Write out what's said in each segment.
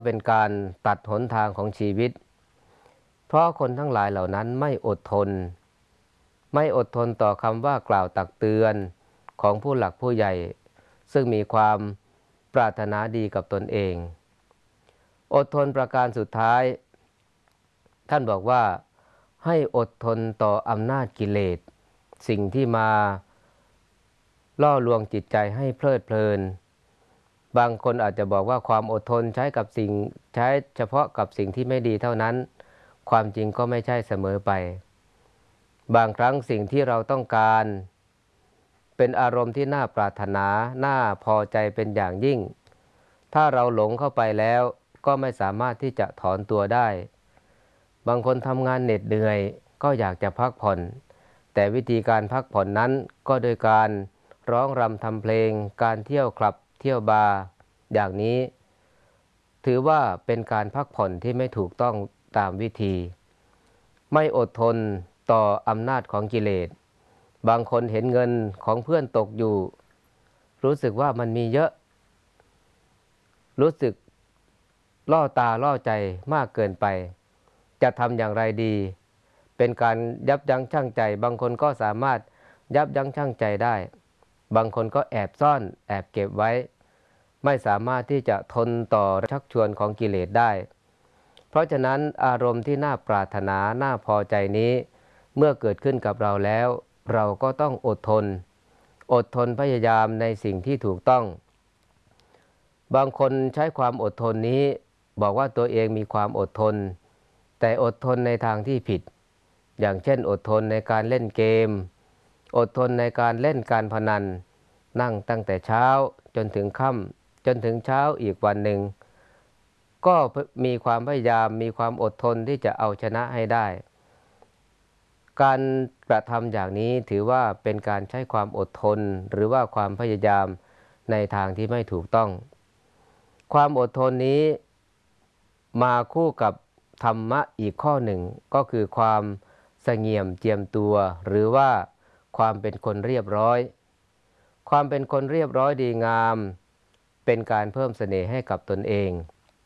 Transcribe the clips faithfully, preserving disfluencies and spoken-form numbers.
เป็นการตัดหนทางของชีวิตเพราะคนทั้งหลายเหล่านั้นไม่อดทนไม่อดทนต่อคำว่ากล่าวตักเตือนของผู้หลักผู้ใหญ่ซึ่งมีความปรารถนาดีกับตนเองอดทนประการสุดท้ายท่านบอกว่าให้อดทนต่ออำนาจกิเลสสิ่งที่มาล่อลวงจิตใจให้เพลิดเพลินบางคนอาจจะบอกว่าความอดทนใช้กับสิ่งใช้เฉพาะกับสิ่งที่ไม่ดีเท่านั้นความจริงก็ไม่ใช่เสมอไปบางครั้งสิ่งที่เราต้องการเป็นอารมณ์ที่น่าปรารถนาน่าพอใจเป็นอย่างยิ่งถ้าเราหลงเข้าไปแล้วก็ไม่สามารถที่จะถอนตัวได้บางคนทำงานเหน็ดเหนื่อยก็อยากจะพักผ่อนแต่วิธีการพักผ่อนนั้นก็โดยการร้องรำทำเพลงการเที่ยวคลับเที่ยวบาร์อย่างนี้ถือว่าเป็นการพักผ่อนที่ไม่ถูกต้องตามวิธีไม่อดทนต่ออำนาจของกิเลสบางคนเห็นเงินของเพื่อนตกอยู่รู้สึกว่ามันมีเยอะรู้สึกล่อตาล่อใจมากเกินไปจะทำอย่างไรดีเป็นการยับยั้งชั่งใจบางคนก็สามารถยับยั้งชั่งใจได้บางคนก็แอบซ่อนแอบเก็บไว้ไม่สามารถที่จะทนต่อชักชวนของกิเลสได้เพราะฉะนั้นอารมณ์ที่น่าปรารถนาน่าพอใจนี้เมื่อเกิดขึ้นกับเราแล้วเราก็ต้องอดทนอดทนพยายามในสิ่งที่ถูกต้องบางคนใช้ความอดทนนี้บอกว่าตัวเองมีความอดทนแต่อดทนในทางที่ผิดอย่างเช่นอดทนในการเล่นเกมอดทนในการเล่นการพนันนั่งตั้งแต่เช้าจนถึงค่ำจนถึงเช้าอีกวันหนึ่งก็มีความพยายามมีความอดทนที่จะเอาชนะให้ได้การกระทำอย่างนี้ถือว่าเป็นการใช้ความอดทนหรือว่าความพยายามในทางที่ไม่ถูกต้องความอดทนนี้มาคู่กับธรรมะอีกข้อหนึ่งก็คือความเสงี่ยมเจียมตัวหรือว่าความเป็นคนเรียบร้อยความเป็นคนเรียบร้อยดีงามเป็นการเพิ่มเสน่ห์ให้กับตนเอง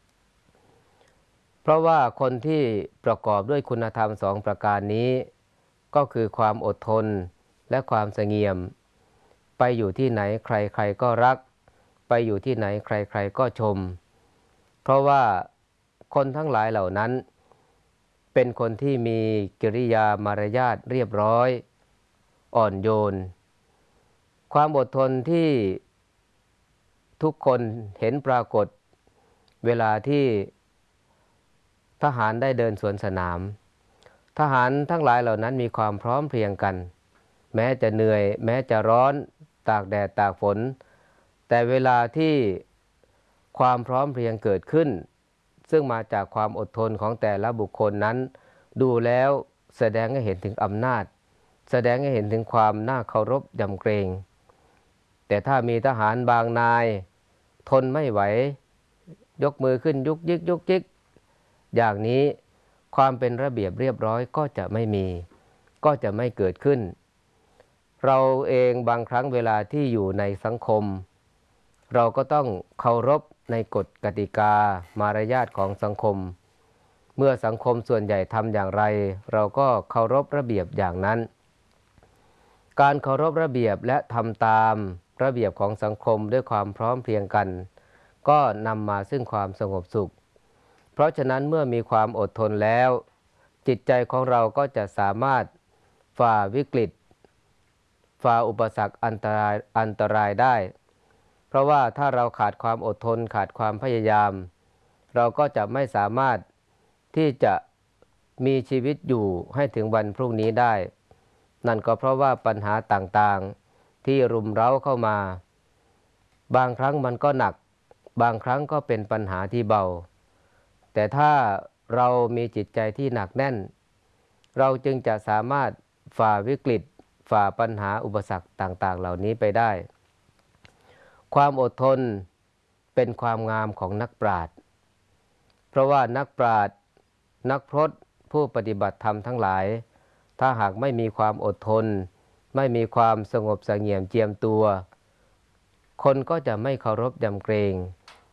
เพราะว่าคนที่ประกอบด้วยคุณธรรมสองประการนี้ก็คือความอดทนและความเสงี่ยมไปอยู่ที่ไหนใครๆก็รักไปอยู่ที่ไหนใครๆก็ชมเพราะว่าคนทั้งหลายเหล่านั้นเป็นคนที่มีกิริยามารยาทเรียบร้อยอ่อนโยนความอดทนที่ทุกคนเห็นปรากฏเวลาที่ทหารได้เดินสวนสนามทหารทั้งหลายเหล่านั้นมีความพร้อมเพรียงกันแม้จะเหนื่อยแม้จะร้อนตากแดดตากฝนแต่เวลาที่ความพร้อมเพรียงเกิดขึ้นซึ่งมาจากความอดทนของแต่ละบุคคลนั้นดูแล้วแสดงให้เห็นถึงอำนาจแสดงให้เห็นถึงความน่าเคารพยำเกรงแต่ถ้ามีทหารบางนายทนไม่ไหวยกมือขึ้นยุกยิกยุกยิกอย่างนี้ความเป็นระเบียบเรียบร้อยก็จะไม่มีก็จะไม่เกิดขึ้นเราเองบางครั้งเวลาที่อยู่ในสังคมเราก็ต้องเคารพในกฎกติกามารยาทของสังคมเมื่อสังคมส่วนใหญ่ทำอย่างไรเราก็เคารพระเบียบอย่างนั้นการเคารพระเบียบและทำตามระเบียบของสังคมด้วยความพร้อมเพรียงกันก็นำมาซึ่งความสงบสุขเพราะฉะนั้นเมื่อมีความอดทนแล้วจิตใจของเราก็จะสามารถฝ่าวิกฤตฝ่าอุปสรรคอันตรายอันตรายได้เพราะว่าถ้าเราขาดความอดทนขาดความพยายามเราก็จะไม่สามารถที่จะมีชีวิตอยู่ให้ถึงวันพรุ่งนี้ได้นั่นก็เพราะว่าปัญหาต่างๆที่รุมเร้าเข้ามาบางครั้งมันก็หนักบางครั้งก็เป็นปัญหาที่เบาแต่ถ้าเรามีจิตใจที่หนักแน่นเราจึงจะสามารถฝ่าวิกฤตฝ่าปัญหาอุปสรรคต่างๆเหล่านี้ไปได้ความอดทนเป็นความงามของนักปราชญ์เพราะว่านักปราชญ์นักพรตผู้ปฏิบัติธรรมทั้งหลายถ้าหากไม่มีความอดทนไม่มีความสงบเสงี่ยมเจียมตัวคนก็จะไม่เคารพยำเกรง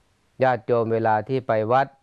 ญาติโยมเวลาที่ไปวัด